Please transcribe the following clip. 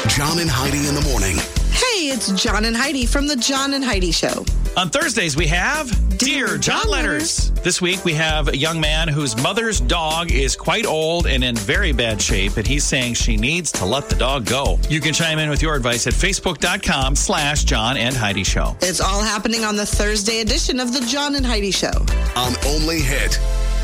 John and Heidi in the morning. Hey, it's John and Heidi from the John and Heidi Show. On Thursdays, we have Dear John Letters. This week, we have a young man whose mother's dog is quite old and in very bad shape, and he's saying she needs to let the dog go. You can chime in with your advice at facebook.com/John and Heidi Show. It's all happening on the Thursday edition of the John and Heidi Show. On Only Hit